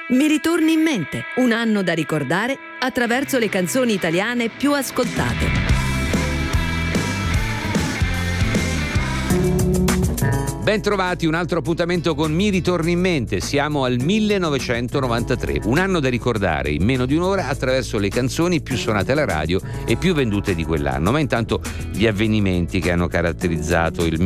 Mi ritorni in mente, un anno da ricordare attraverso le canzoni italiane più ascoltate. Ben trovati, un altro appuntamento con Mi ritorni in mente. Siamo al 1993, un anno da ricordare in meno di un'ora attraverso le canzoni più suonate alla radio e più vendute di quell'anno. Ma intanto gli avvenimenti che hanno caratterizzato il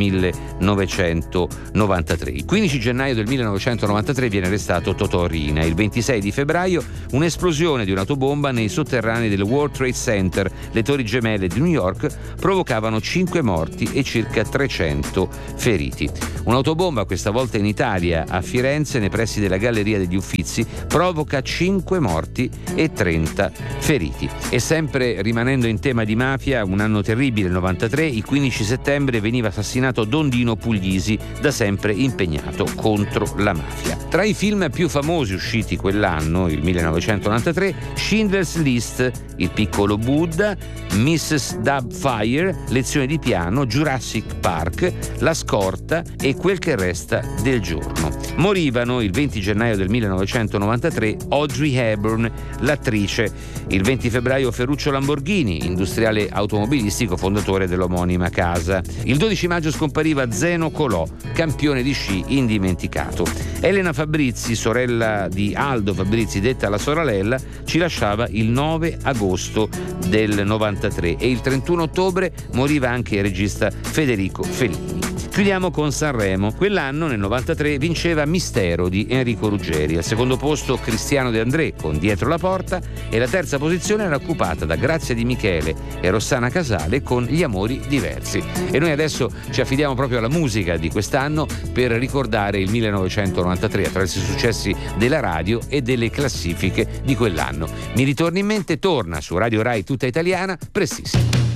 1993. Il 15 gennaio del 1993 viene arrestato Totò Riina. Il 26 di febbraio un'esplosione di un'autobomba nei sotterranei del World Trade Center, le torri gemelle di New York, provocavano 5 morti e circa 300 feriti. Un'autobomba, questa volta in Italia, a Firenze, nei pressi della Galleria degli Uffizi, provoca 5 morti e 30 feriti. E sempre rimanendo in tema di mafia, un anno terribile, il 93, il 15 settembre veniva assassinato Don Dino Puglisi, da sempre impegnato contro la mafia. Tra i film più famosi usciti quell'anno, il 1993, Schindler's List, Il piccolo Buddha, Mrs. Doubtfire, Lezione di piano, Jurassic Park, La scorta e Quel che resta del giorno. Morivano il 20 gennaio del 1993 Audrey Hepburn, l'attrice. Il 20 febbraio Ferruccio Lamborghini, industriale automobilistico, fondatore dell'omonima casa. Il 12 maggio scompariva Zeno Colò, campione di sci indimenticato. Elena Fabrizi, sorella di Aldo Fabrizi, detta la Soralella, ci lasciava il 9 agosto del 93 e il 31 ottobre moriva anche il regista Federico Fellini. Chiudiamo con Sanremo. Quell'anno, nel 93, vinceva Mistero di Enrico Ruggeri. Al secondo posto Cristiano De André con Dietro la porta, e la terza posizione era occupata da Grazia Di Michele e Rossana Casale con Gli amori diversi. E noi adesso ci affidiamo proprio alla musica di quest'anno per ricordare il 1993 attraverso i successi della radio e delle classifiche di quell'anno. Mi ritorni in mente torna su Radio Rai tutta italiana prestissimo.